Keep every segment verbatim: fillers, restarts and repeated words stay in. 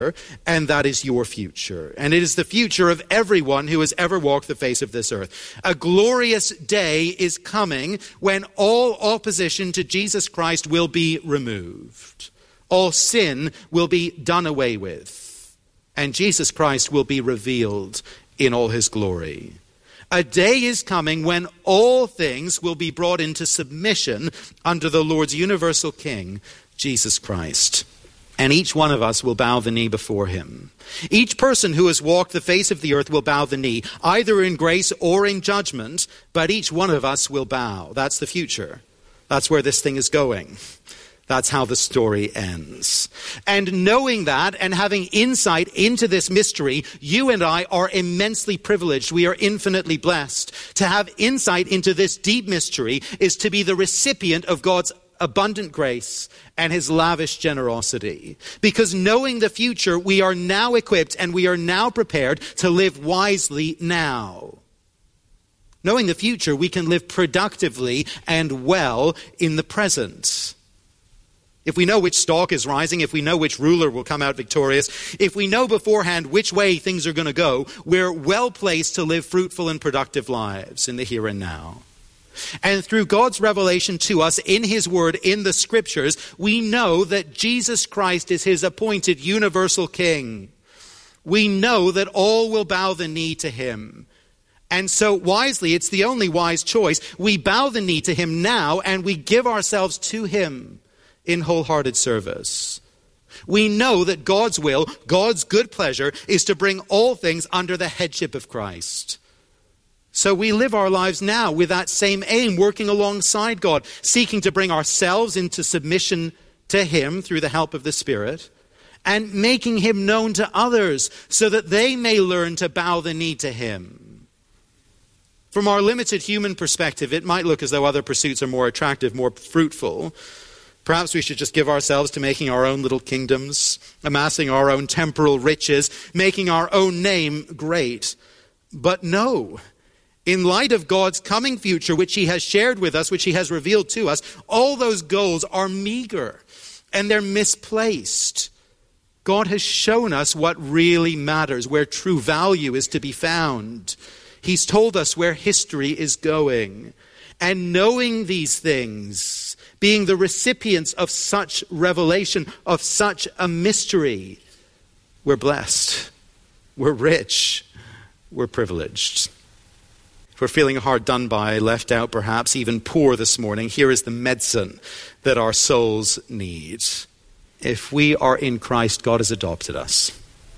and that is your future. And it is the future of everyone who has ever walked the face of this earth. A glorious day is coming when all opposition to Jesus Christ will be removed. All sin will be done away with. And Jesus Christ will be revealed in all his glory. A day is coming when all things will be brought into submission under the Lord's universal King, Jesus Christ. And each one of us will bow the knee before him. Each person who has walked the face of the earth will bow the knee, either in grace or in judgment, but each one of us will bow. That's the future. That's where this thing is going. That's how the story ends. And knowing that and having insight into this mystery, you and I are immensely privileged. We are infinitely blessed. To have insight into this deep mystery is to be the recipient of God's abundant grace and his lavish generosity. Because knowing the future, we are now equipped and we are now prepared to live wisely now. Knowing the future, we can live productively and well in the present. If we know which stock is rising, if we know which ruler will come out victorious, if we know beforehand which way things are going to go, we're well placed to live fruitful and productive lives in the here and now. And through God's revelation to us in his word, in the scriptures, we know that Jesus Christ is his appointed universal king. We know that all will bow the knee to him. And so wisely, it's the only wise choice. We bow the knee to him now and we give ourselves to him in wholehearted service. We know that God's will, God's good pleasure, is to bring all things under the headship of Christ. So we live our lives now with that same aim, working alongside God, seeking to bring ourselves into submission to him through the help of the Spirit, and making him known to others so that they may learn to bow the knee to him. From our limited human perspective, it might look as though other pursuits are more attractive, more fruitful. Perhaps we should just give ourselves to making our own little kingdoms, amassing our own temporal riches, making our own name great. But no. In light of God's coming future, which he has shared with us, which he has revealed to us, all those goals are meager and they're misplaced. God has shown us what really matters, where true value is to be found. He's told us where history is going. And knowing these things, being the recipients of such revelation, of such a mystery, we're blessed, we're rich, we're privileged. If we're feeling hard done by, left out perhaps, even poor this morning, here is the medicine that our souls need. If we are in Christ, God has adopted us.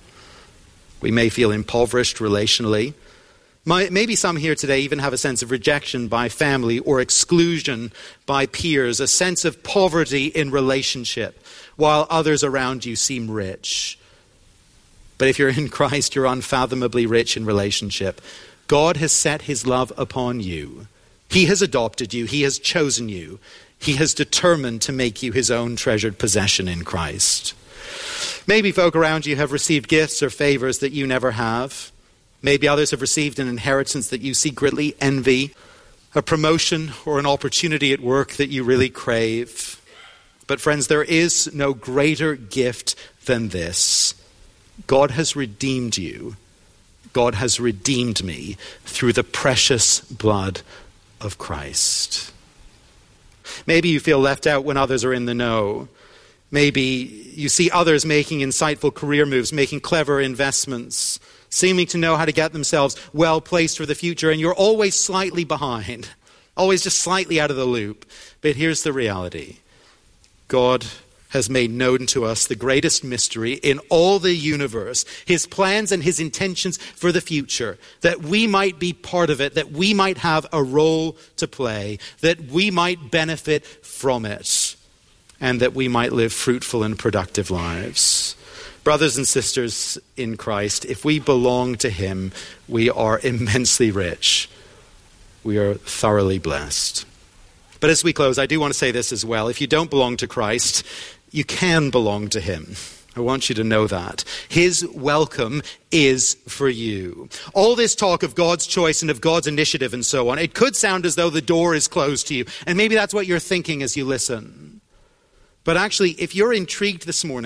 We may feel impoverished relationally. Maybe some here today even have a sense of rejection by family or exclusion by peers, a sense of poverty in relationship, while others around you seem rich. But if you're in Christ, you're unfathomably rich in relationship. God has set his love upon you. He has adopted you. He has chosen you. He has determined to make you his own treasured possession in Christ. Maybe folk around you have received gifts or favors that you never have. Maybe others have received an inheritance that you secretly envy, a promotion or an opportunity at work that you really crave. But friends, there is no greater gift than this. God has redeemed you. God has redeemed me through the precious blood of Christ. Maybe you feel left out when others are in the know. Maybe you see others making insightful career moves, making clever investments, seeming to know how to get themselves well placed for the future, and you're always slightly behind, always just slightly out of the loop. But here's the reality. God has made known to us the greatest mystery in all the universe, his plans and his intentions for the future, that we might be part of it, that we might have a role to play, that we might benefit from it, and that we might live fruitful and productive lives. Brothers and sisters in Christ, if we belong to him, we are immensely rich. We are thoroughly blessed. But as we close, I do want to say this as well. If you don't belong to Christ, you can belong to him. I want you to know that. His welcome is for you. All this talk of God's choice and of God's initiative and so on, it could sound as though the door is closed to you. And maybe that's what you're thinking as you listen. But actually, if you're intrigued this morning,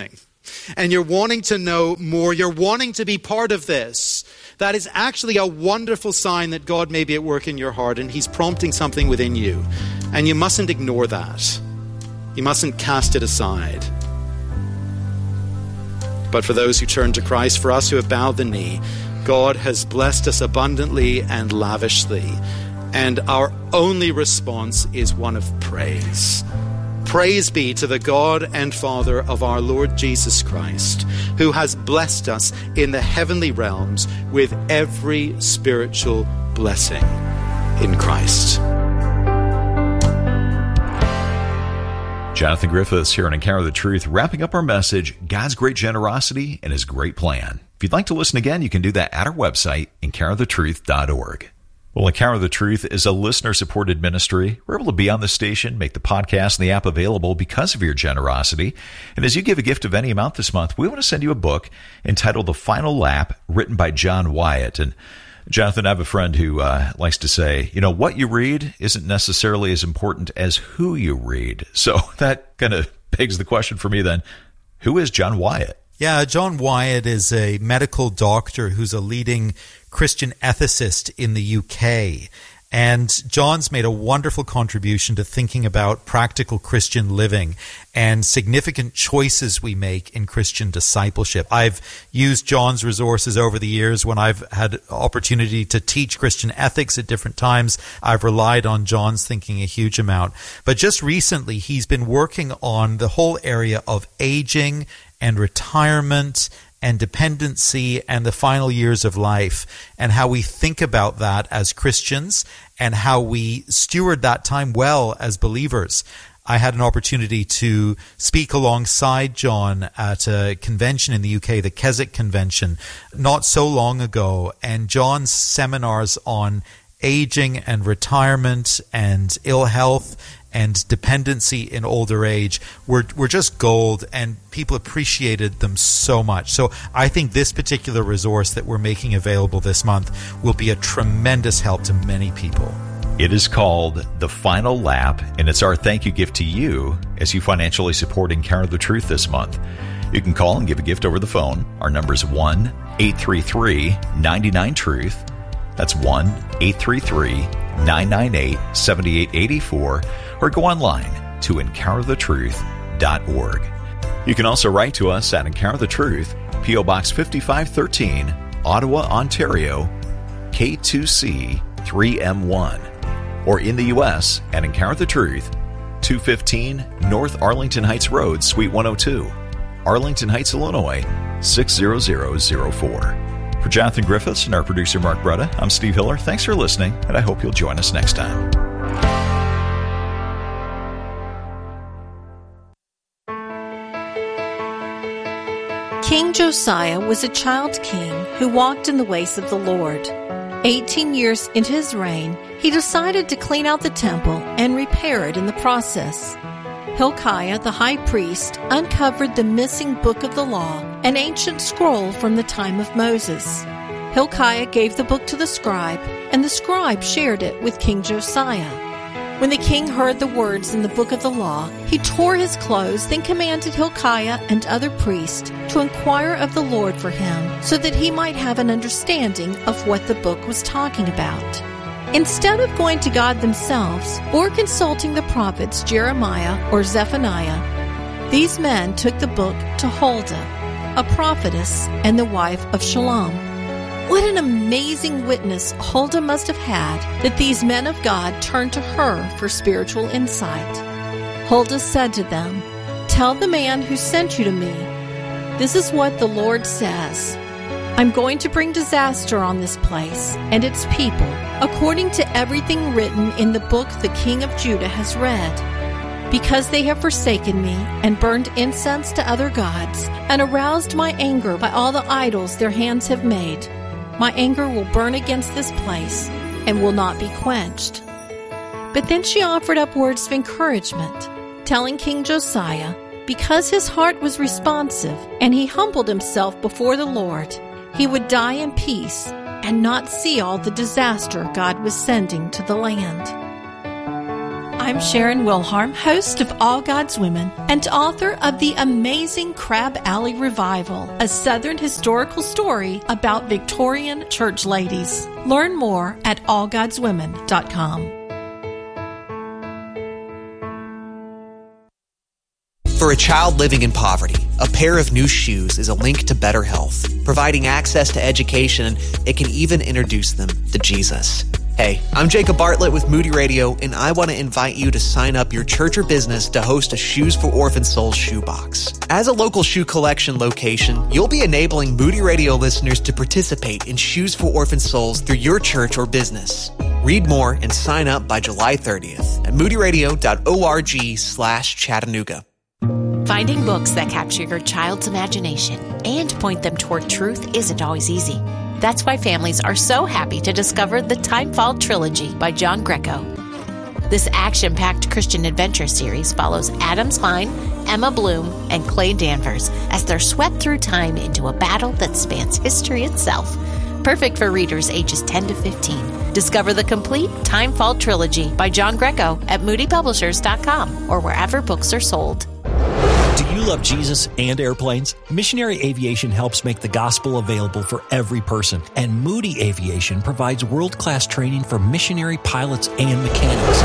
and you're wanting to know more, you're wanting to be part of this, that is actually a wonderful sign that God may be at work in your heart and he's prompting something within you. And you mustn't ignore that. You mustn't cast it aside. But for those who turn to Christ, for us who have bowed the knee, God has blessed us abundantly and lavishly. And our only response is one of praise. Praise be to the God and Father of our Lord Jesus Christ, who has blessed us in the heavenly realms with every spiritual blessing in Christ. Jonathan Griffiths here on Encounter the Truth, wrapping up our message, God's great generosity and his great plan. If you'd like to listen again, you can do that at our website, encounter the truth dot org. Well, Encounter the Truth is a listener-supported ministry. We're able to be on the station, make the podcast and the app available because of your generosity. And as you give a gift of any amount this month, we want to send you a book entitled The Final Lap, written by John Wyatt. And Jonathan, I have a friend who uh, likes to say, you know, what you read isn't necessarily as important as who you read. So that kind of begs the question for me then, who is John Wyatt? Yeah, John Wyatt is a medical doctor who's a leading Christian ethicist in the U K. And John's made a wonderful contribution to thinking about practical Christian living and significant choices we make in Christian discipleship. I've used John's resources over the years when I've had opportunity to teach Christian ethics at different times. I've relied on John's thinking a huge amount. But just recently, he's been working on the whole area of aging and retirement and dependency and the final years of life, and how we think about that as Christians and how we steward that time well as believers. I had an opportunity to speak alongside John at a convention in the U K, the Keswick Convention, not so long ago, and John's seminars on aging and retirement and ill health and dependency in older age were, were just gold, and people appreciated them so much. So I think this particular resource that we're making available this month will be a tremendous help to many people. It is called The Final Lap, and it's our thank you gift to you as you financially support Encounter the Truth this month. You can call and give a gift over the phone. Our number is one eight three three, nine nine, truth. That's one eight three three, nine nine eight, seven eight eight four. Or go online to encounter the truth dot org. You can also write to us at Encounter the Truth, P O Box fifty-five thirteen, Ottawa, Ontario, K two C three M one. Or in the U S at Encounter the Truth, two fifteen North Arlington Heights Road, Suite one oh two, Arlington Heights, Illinois, six zero zero zero four. For Jonathan Griffiths and our producer Mark Bretta, I'm Steve Hiller. Thanks for listening, and I hope you'll join us next time. King Josiah was a child king who walked in the ways of the Lord. Eighteen years into his reign, he decided to clean out the temple and repair it in the process. Hilkiah, the high priest, uncovered the missing book of the law, an ancient scroll from the time of Moses. Hilkiah gave the book to the scribe, and the scribe shared it with King Josiah. When the king heard the words in the book of the law, he tore his clothes, then commanded Hilkiah and other priests to inquire of the Lord for him, so that he might have an understanding of what the book was talking about. Instead of going to God themselves or consulting the prophets Jeremiah or Zephaniah, these men took the book to Huldah, a prophetess and the wife of Shallum. What an amazing witness Huldah must have had that these men of God turned to her for spiritual insight. Huldah said to them, "Tell the man who sent you to me, this is what the Lord says. I'm going to bring disaster on this place and its people, according to everything written in the book the king of Judah has read. Because they have forsaken me and burned incense to other gods and aroused my anger by all the idols their hands have made, my anger will burn against this place and will not be quenched." But then she offered up words of encouragement, telling King Josiah, because his heart was responsive and he humbled himself before the Lord, he would die in peace and not see all the disaster God was sending to the land. I'm Sharon Wilharm, host of All God's Women and author of the amazing Crab Alley Revival, a Southern historical story about Victorian church ladies. Learn more at all gods women dot com. For a child living in poverty, a pair of new shoes is a link to better health, providing access to education, and it can even introduce them to Jesus. Hey, I'm Jacob Bartlett with Moody Radio, and I want to invite you to sign up your church or business to host a Shoes for Orphan Souls shoebox. As a local shoe collection location, you'll be enabling Moody Radio listeners to participate in Shoes for Orphan Souls through your church or business. Read more and sign up by July thirtieth at moodyradio.org slash Chattanooga. Finding books that capture your child's imagination and point them toward truth isn't always easy. That's why families are so happy to discover the Timefall Trilogy by John Greco. This action-packed Christian adventure series follows Adam Klein, Emma Bloom, and Clay Danvers as they're swept through time into a battle that spans history itself. Perfect for readers ages ten to fifteen. Discover the complete Timefall Trilogy by John Greco at moody publishers dot com or wherever books are sold. Do you love Jesus and airplanes? Missionary Aviation helps make the gospel available for every person, and Moody Aviation provides world-class training for missionary pilots and mechanics.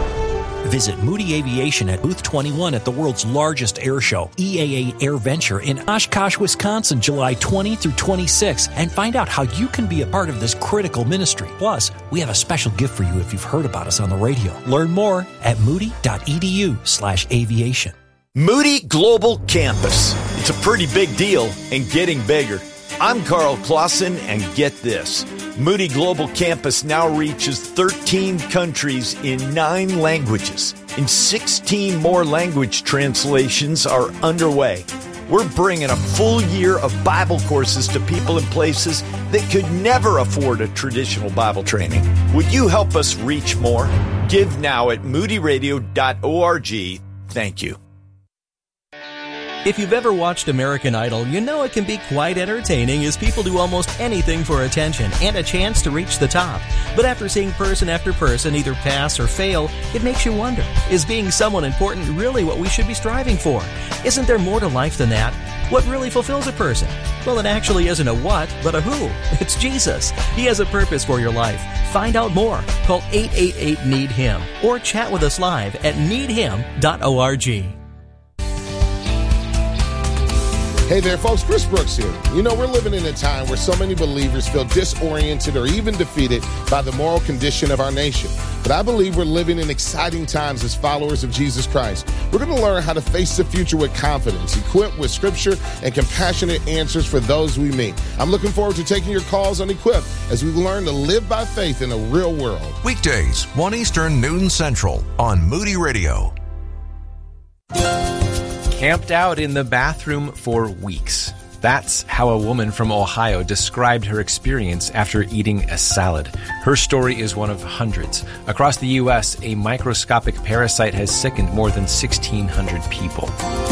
Visit Moody Aviation at Booth twenty-one at the world's largest air show, E A A Air Venture in Oshkosh, Wisconsin, July twentieth through twenty-sixth, and find out how you can be a part of this critical ministry. Plus, we have a special gift for you if you've heard about us on the radio. Learn more at moody.edu slash aviation. Moody Global Campus. It's a pretty big deal and getting bigger. I'm Carl Clausen, and get this. Moody Global Campus now reaches thirteen countries in nine languages, and sixteen more language translations are underway. We're bringing a full year of Bible courses to people in places that could never afford a traditional Bible training. Would you help us reach more? Give now at moody radio dot org. Thank you. If you've ever watched American Idol, you know it can be quite entertaining as people do almost anything for attention and a chance to reach the top. But after seeing person after person either pass or fail, it makes you wonder, is being someone important really what we should be striving for? Isn't there more to life than that? What really fulfills a person? Well, it actually isn't a what, but a who. It's Jesus. He has a purpose for your life. Find out more. Call eight eight eight, need him or chat with us live at need him dot org. Hey there, folks. Chris Brooks here. You know, we're living in a time where so many believers feel disoriented or even defeated by the moral condition of our nation. But I believe we're living in exciting times as followers of Jesus Christ. We're going to learn how to face the future with confidence, equipped with scripture and compassionate answers for those we meet. I'm looking forward to taking your calls on Equip as we learn to live by faith in a real world. Weekdays, one Eastern, noon Central on Moody Radio. Camped out in the bathroom for weeks. That's how a woman from Ohio described her experience after eating a salad. Her story is one of hundreds. Across the U S, a microscopic parasite has sickened more than sixteen hundred people.